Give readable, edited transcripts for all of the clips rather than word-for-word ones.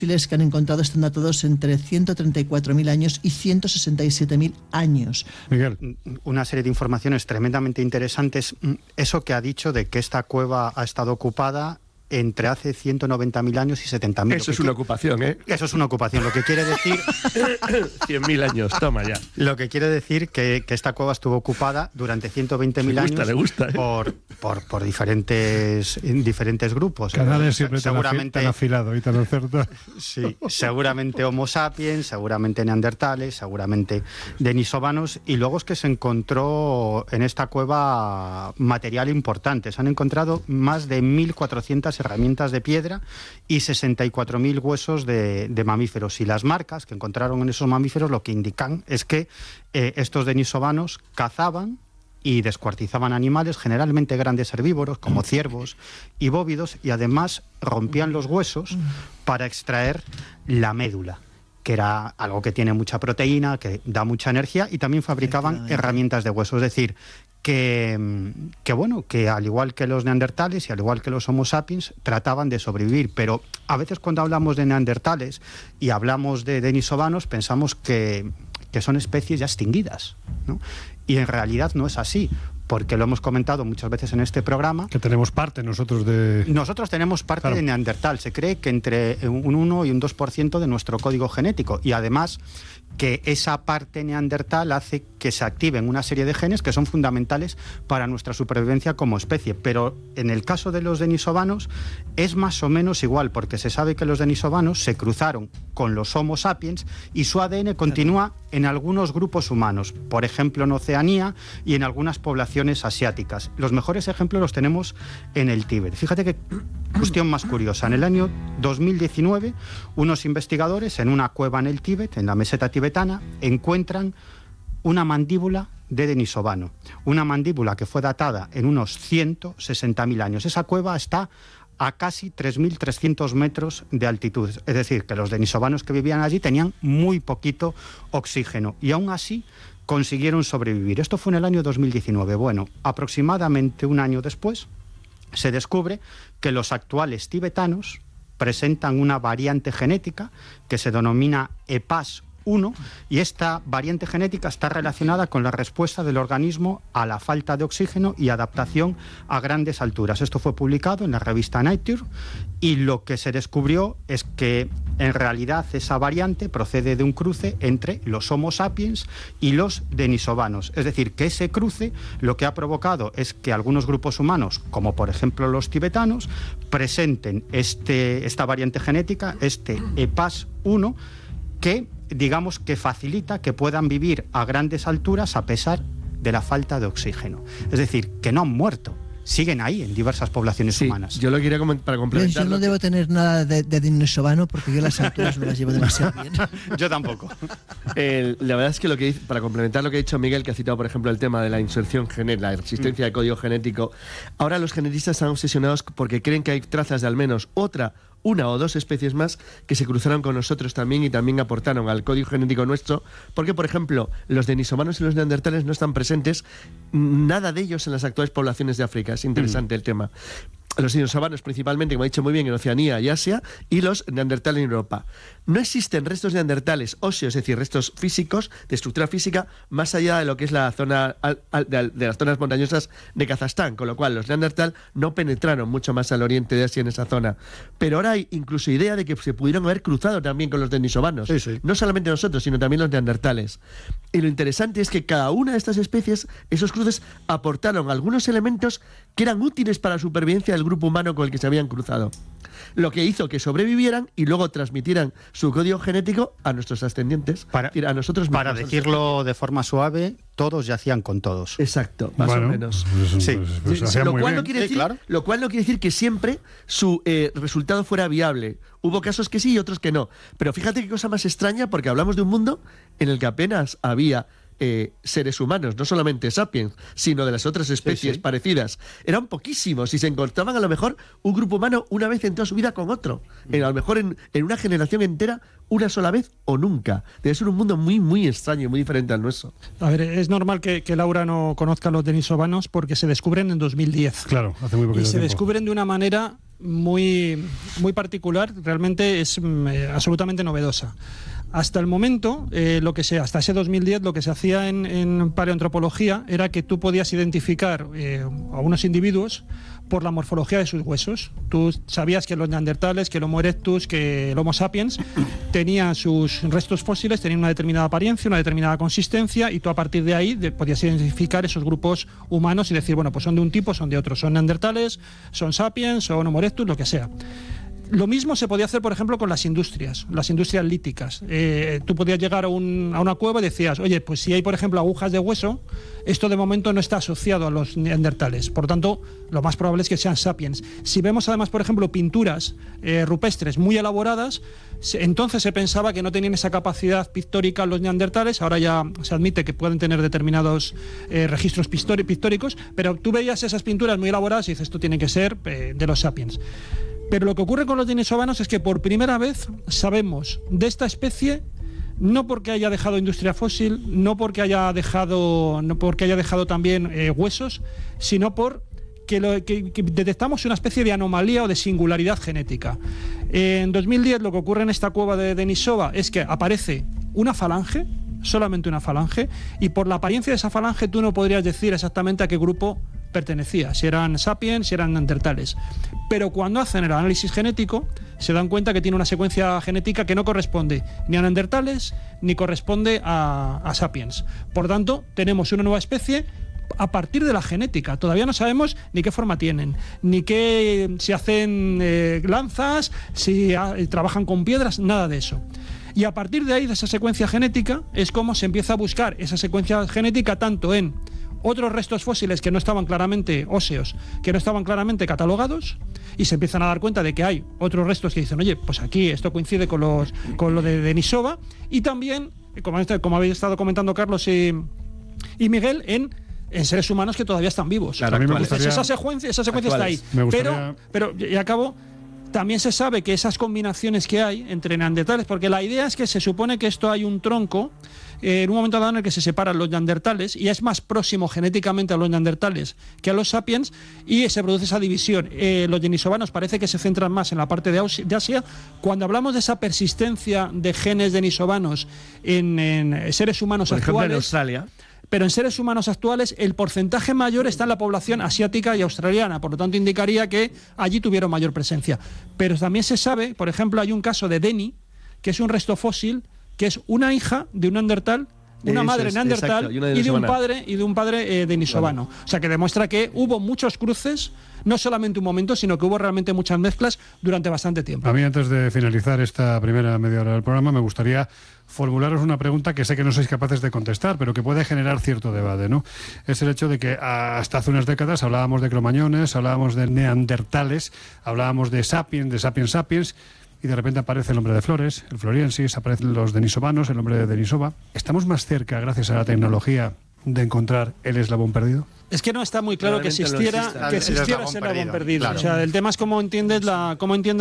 fósiles que han encontrado están datados entre 134.000 años y 167.000 años. Miguel, una serie de informaciones tremendamente interesantes. Eso que ha dicho de que esta cueva ha estado ocupada entre hace 190.000 años y 70.000. Eso es una ocupación, ¿eh? Eso es una ocupación. Lo que quiere decir... 100.000 años, toma ya. Lo que quiere decir que esta cueva estuvo ocupada durante 120.000 años le gusta, ¿eh? por diferentes grupos. Canales siempre seguramente tan afilado y tan acertado. Sí, seguramente Homo sapiens, seguramente neandertales, seguramente denisovanos, y luego es que se encontró en esta cueva material importante. Se han encontrado más de 1.400 herramientas de piedra y 64.000 huesos de mamíferos. Y las marcas que encontraron en esos mamíferos lo que indican es que estos denisovanos cazaban y descuartizaban animales, generalmente grandes herbívoros como ciervos y bóvidos, y además rompían los huesos para extraer la médula, que era algo que tiene mucha proteína, que da mucha energía, y también fabricaban herramientas de hueso. Es decir, que al igual que los neandertales y al igual que los Homo sapiens, trataban de sobrevivir. Pero a veces cuando hablamos de neandertales y hablamos de denisovanos, pensamos que son especies ya extinguidas, ¿no? Y en realidad no es así, porque lo hemos comentado muchas veces en este programa. Que tenemos parte nosotros de... Nosotros tenemos parte de neandertal. Se cree que entre un 1 y un 2% de nuestro código genético. Y además que esa parte neandertal hace que se activen una serie de genes que son fundamentales para nuestra supervivencia como especie. Pero en el caso de los denisovanos es más o menos igual, porque se sabe que los denisovanos se cruzaron con los Homo sapiens y su ADN continúa en algunos grupos humanos, por ejemplo en Oceanía y en algunas poblaciones asiáticas. Los mejores ejemplos los tenemos en el Tíbet. Fíjate qué cuestión más curiosa. En el año 2019, unos investigadores en una cueva en el Tíbet, en la meseta tibetana, encuentran una mandíbula de denisovano. Una mandíbula que fue datada en unos 160.000 años. Esa cueva está a casi 3.300 metros de altitud. Es decir, que los denisovanos que vivían allí tenían muy poquito oxígeno y aún así consiguieron sobrevivir. Esto fue en el año 2019. Bueno, aproximadamente un año después se descubre que los actuales tibetanos presentan una variante genética que se denomina EPAS1, y esta variante genética está relacionada con la respuesta del organismo a la falta de oxígeno y adaptación a grandes alturas. Esto fue publicado en la revista Nature, y lo que se descubrió es que en realidad esa variante procede de un cruce entre los Homo sapiens y los denisovanos. Es decir, que ese cruce lo que ha provocado es que algunos grupos humanos, como por ejemplo los tibetanos, presenten esta variante genética, este EPAS1, que digamos que facilita que puedan vivir a grandes alturas a pesar de la falta de oxígeno. Es decir, que no han muerto, siguen ahí en diversas poblaciones humanas. Yo lo quería para complementar. Yo no debo tener nada de denisovano porque yo las alturas me las llevo demasiado bien. Yo tampoco. La verdad es que para complementar lo que ha dicho Miguel, que ha citado por ejemplo el tema de la inserción genética, la existencia de código genético, ahora los genetistas están obsesionados porque creen que hay trazas de al menos una o dos especies más que se cruzaron con nosotros también y también aportaron al código genético nuestro, porque por ejemplo los denisovanos y los neandertales no están presentes, nada de ellos en las actuales poblaciones de África. Es interesante el tema. Los denisovanos principalmente, como ha dicho muy bien, en Oceanía y Asia, y los neandertales en Europa. No existen restos neandertales óseos, es decir, restos físicos, de estructura física, más allá de lo que es la zona de las zonas montañosas de Kazajstán, con lo cual los neandertal no penetraron mucho más al oriente de Asia en esa zona. Pero ahora hay incluso idea de que se pudieron haber cruzado también con los denisovanos. Sí, sí. No solamente nosotros, sino también los neandertales. Y lo interesante es que cada una de estas especies, esos cruces, aportaron algunos elementos que eran útiles para la supervivencia del grupo humano con el que se habían cruzado. Lo que hizo que sobrevivieran y luego transmitieran su código genético a nuestros ascendientes, a nosotros mismos. Para decirlo de forma suave, todos yacían con todos. Exacto, más o menos. Lo cual no quiere decir que siempre su resultado fuera viable. Hubo casos que sí y otros que no. Pero fíjate qué cosa más extraña, porque hablamos de un mundo en el que apenas había seres humanos, no solamente sapiens, sino de las otras especies parecidas. Eran poquísimos y se encontraban a lo mejor un grupo humano una vez en toda su vida con otro. A lo mejor en una generación entera, una sola vez o nunca. Debe ser un mundo muy, muy extraño y muy diferente al nuestro. A ver, es normal que Laura no conozca los denisovanos porque se descubren en 2010. Claro, hace muy poquito tiempo. Y se descubren de una manera muy, muy particular, realmente es absolutamente novedosa. Hasta el momento, hasta ese 2010, lo que se hacía en paleoantropología era que tú podías identificar a unos individuos por la morfología de sus huesos. Tú sabías que los neandertales, que el Homo erectus, que el Homo sapiens tenían sus restos fósiles, tenían una determinada apariencia, una determinada consistencia, y tú a partir de ahí podías identificar esos grupos humanos y decir, bueno, pues son de un tipo, son de otro, son neandertales, son sapiens, son Homo erectus, lo que sea. Lo mismo se podía hacer, por ejemplo, con las industrias líticas. Tú podías llegar a una cueva y decías, oye, pues si hay, por ejemplo, agujas de hueso, esto de momento no está asociado a los neandertales. Por tanto, lo más probable es que sean sapiens. Si vemos además, por ejemplo, pinturas rupestres muy elaboradas, entonces se pensaba que no tenían esa capacidad pictórica los neandertales. Ahora ya se admite que pueden tener determinados registros pictóricos, pero tú veías esas pinturas muy elaboradas y dices, esto tiene que ser de los sapiens. Pero lo que ocurre con los denisovanos es que por primera vez sabemos de esta especie, no porque haya dejado industria fósil, no porque haya dejado también huesos, sino porque detectamos una especie de anomalía o de singularidad genética. En 2010 lo que ocurre en esta cueva de Denisova es que aparece una falange, solamente una falange, y por la apariencia de esa falange tú no podrías decir exactamente a qué grupo pertenecía, si eran sapiens, si eran neandertales. Pero cuando hacen el análisis genético se dan cuenta que tiene una secuencia genética que no corresponde ni a neandertales ni corresponde a sapiens. Por tanto, tenemos una nueva especie a partir de la genética. Todavía no sabemos ni qué forma tienen, ni si hacen lanzas, si trabajan con piedras, nada de eso. Y a partir de ahí, de esa secuencia genética, es como se empieza a buscar esa secuencia genética tanto en otros restos fósiles que no estaban claramente óseos, que no estaban claramente catalogados, y se empiezan a dar cuenta de que hay otros restos que dicen, oye, pues aquí esto coincide con lo de Denisova, y también, como habéis estado comentando Carlos y Miguel, en seres humanos que todavía están vivos. Claro, a mí me gustaría, esa secuencia está ahí. Pero y acabo. También se sabe que esas combinaciones que hay entre neandertales, porque la idea es que se supone que esto hay un tronco en un momento dado en el que se separan los neandertales y es más próximo genéticamente a los neandertales que a los sapiens, y se produce esa división. Los denisovanos parece que se centran más en la parte de Asia. Cuando hablamos de esa persistencia de genes denisovanos en seres humanos por ejemplo, actuales, en Australia. Pero en seres humanos actuales el porcentaje mayor está en la población asiática y australiana, por lo tanto indicaría que allí tuvieron mayor presencia. Pero también se sabe, por ejemplo, hay un caso de Deni, que es un resto fósil, que es una hija de un neandertal, una madre neandertal, exacto, y de un padre denisovano. Claro. O sea, que demuestra que hubo muchos cruces, no solamente un momento, sino que hubo realmente muchas mezclas durante bastante tiempo. A mí, antes de finalizar esta primera media hora del programa, me gustaría formularos una pregunta que sé que no sois capaces de contestar, pero que puede generar cierto debate, ¿no? Es el hecho de que hasta hace unas décadas hablábamos de cromañones, hablábamos de neandertales, hablábamos de sapiens, y de repente aparece el hombre de Flores, el floriensis, aparecen los denisovanos, el hombre de Denisova. ¿Estamos más cerca, gracias a la tecnología, de encontrar el eslabón perdido? Es que no está muy claro que existiera ese eslabón perdido. Claro. O sea, el tema es cómo entiendes la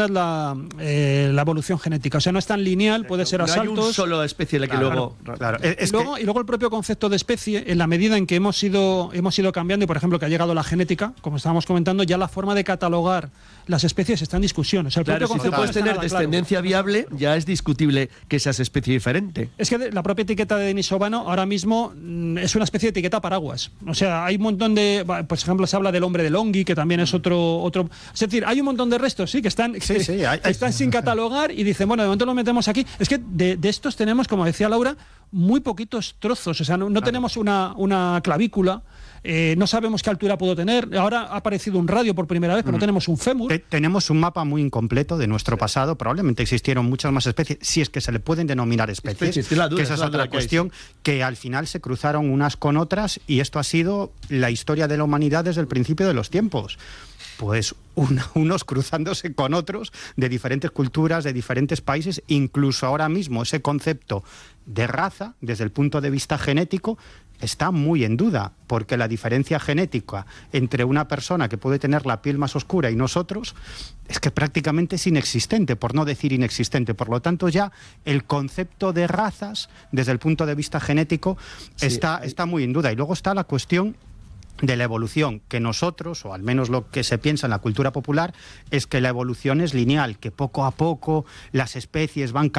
evolución genética. O sea, no es tan lineal, puede ser a saltos. No hay un solo especie de que luego... Claro. Y luego el propio concepto de especie, en la medida en que hemos ido cambiando, y por ejemplo que ha llegado la genética, como estábamos comentando, ya la forma de catalogar las especies está en discusión. O sea, el propio si tú concepto puedes tener descendencia viable, ya es discutible que seas especie diferente. Es que la propia etiqueta de denisovano ahora mismo es una especie de etiqueta paraguas. O sea, hay un montón de... Por ejemplo, se habla del hombre de Longhi, que también es otro... Es decir, hay un montón de restos, sí, que están sin catalogar y dicen, bueno, de momento lo metemos aquí. Es que de estos tenemos, como decía Laura, muy poquitos trozos. O sea, no tenemos una clavícula. No sabemos qué altura pudo tener. Ahora ha aparecido un radio por primera vez, pero no tenemos un fémur. Tenemos un mapa muy incompleto de nuestro pasado. Probablemente existieron muchas más especies, si es que se le pueden denominar especies, que esa es otra cuestión, que al final se cruzaron unas con otras, y esto ha sido la historia de la humanidad desde el principio de los tiempos. Pues unos cruzándose con otros de diferentes culturas, de diferentes países. Incluso ahora mismo ese concepto de raza, desde el punto de vista genético, está muy en duda, porque la diferencia genética entre una persona que puede tener la piel más oscura y nosotros es que prácticamente es inexistente, por no decir inexistente. Por lo tanto, ya el concepto de razas, desde el punto de vista genético, está muy en duda. Y luego está la cuestión de la evolución, que nosotros, o al menos lo que se piensa en la cultura popular, es que la evolución es lineal, que poco a poco las especies van